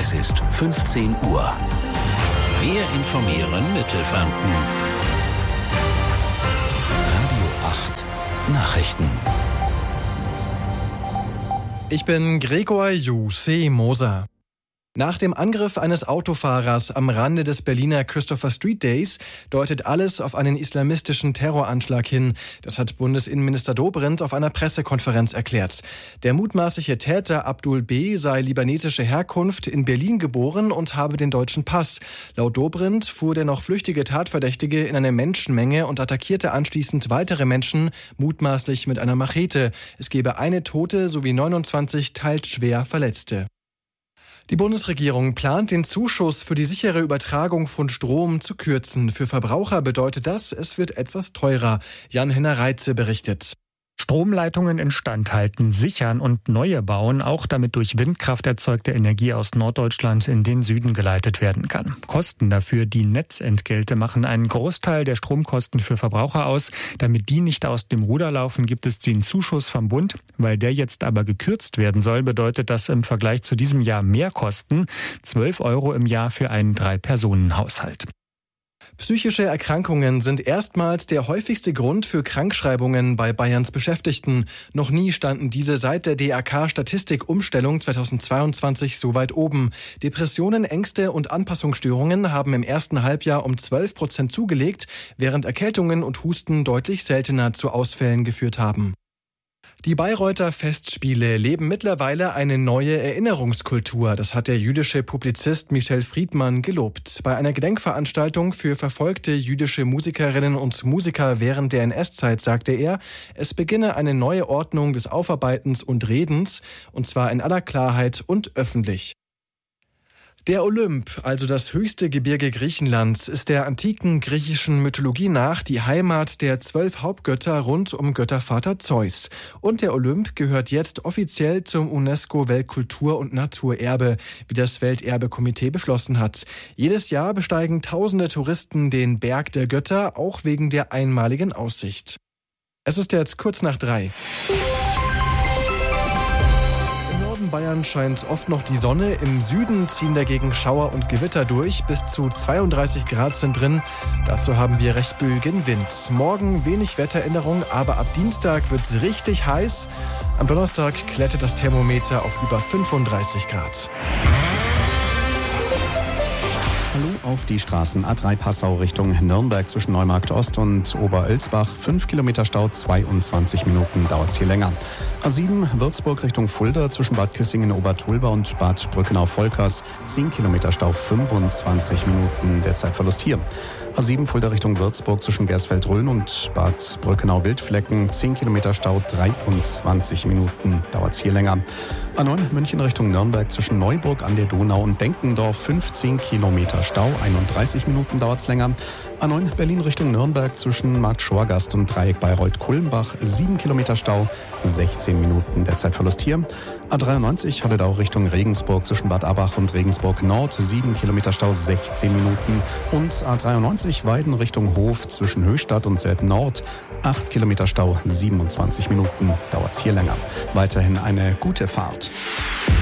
Es ist 15 Uhr. Wir informieren Mittelfranken. Radio 8 Nachrichten. Ich bin Gregor Moser. Nach dem Angriff eines Autofahrers am Rande des Berliner Christopher Street Days deutet alles auf einen islamistischen Terroranschlag hin. Das hat Bundesinnenminister Dobrindt auf einer Pressekonferenz erklärt. Der mutmaßliche Täter Abdul B. sei libanesische Herkunft, in Berlin geboren und habe den deutschen Pass. Laut Dobrindt fuhr der noch flüchtige Tatverdächtige in eine Menschenmenge und attackierte anschließend weitere Menschen, mutmaßlich mit einer Machete. Es gebe eine Tote sowie 29 teils schwer Verletzte. Die Bundesregierung plant, den Zuschuss für die sichere Übertragung von Strom zu kürzen. Für Verbraucher bedeutet das, es wird etwas teurer. Jan-Henner Reitze berichtet. Stromleitungen instand halten, sichern und neue bauen, auch damit durch Windkraft erzeugte Energie aus Norddeutschland in den Süden geleitet werden kann. Kosten dafür, die Netzentgelte, machen einen Großteil der Stromkosten für Verbraucher aus. Damit die nicht aus dem Ruder laufen, gibt es den Zuschuss vom Bund. Weil der jetzt aber gekürzt werden soll, bedeutet das im Vergleich zu diesem Jahr mehr Kosten. 12 € im Jahr für einen 3-Personen-Haushalt. Psychische Erkrankungen sind erstmals der häufigste Grund für Krankschreibungen bei Bayerns Beschäftigten. Noch nie standen diese seit der DAK-Statistikumstellung 2022 so weit oben. Depressionen, Ängste und Anpassungsstörungen haben im ersten Halbjahr um 12% zugelegt, während Erkältungen und Husten deutlich seltener zu Ausfällen geführt haben. Die Bayreuther Festspiele leben mittlerweile eine neue Erinnerungskultur. Das hat der jüdische Publizist Michel Friedmann gelobt. Bei einer Gedenkveranstaltung für verfolgte jüdische Musikerinnen und Musiker während der NS-Zeit sagte er, es beginne eine neue Ordnung des Aufarbeitens und Redens, und zwar in aller Klarheit und öffentlich. Der Olymp, also das höchste Gebirge Griechenlands, ist der antiken griechischen Mythologie nach die Heimat der 12 Hauptgötter rund um Göttervater Zeus. Und der Olymp gehört jetzt offiziell zum UNESCO-Weltkultur- und Naturerbe, wie das Welterbekomitee beschlossen hat. Jedes Jahr besteigen tausende Touristen den Berg der Götter, auch wegen der einmaligen Aussicht. Es ist jetzt kurz nach 3. Bayern scheint oft noch die Sonne. Im Süden ziehen dagegen Schauer und Gewitter durch. Bis zu 32 Grad sind drin. Dazu haben wir recht böigen Wind. Morgen wenig Wetteränderung, aber ab Dienstag wird es richtig heiß. Am Donnerstag klettert das Thermometer auf über 35 Grad. Hallo auf die Straßen. A3 Passau Richtung Nürnberg zwischen Neumarkt Ost und Oberölsbach. 5 Kilometer Stau, 22 Minuten dauert es hier länger. A7 Würzburg Richtung Fulda zwischen Bad Kissingen-Obertulba und Bad Brückenau-Volkers. 10 Kilometer Stau, 25 Minuten der Zeitverlust hier. A7 Fulda Richtung Würzburg zwischen Gersfeld-Rhön und Bad Brückenau-Wildflecken. 10 Kilometer Stau, 23 Minuten dauert es hier länger. A9 München Richtung Nürnberg zwischen Neuburg an der Donau und Denkendorf. 15 Kilometer Stau, 31 Minuten dauert es länger. A9 Berlin Richtung Nürnberg zwischen Markt Schorgast und Dreieck Bayreuth-Kulmbach. 7 Kilometer Stau, 16 Minuten der Zeitverlust hier. A93 Holledau Richtung Regensburg zwischen Bad Abbach und Regensburg Nord. 7 Kilometer Stau, 16 Minuten. Und A93 Weiden Richtung Hof zwischen Höchstadt und Selb Nord. 8 Kilometer Stau, 27 Minuten dauert es hier länger. Weiterhin eine gute Fahrt.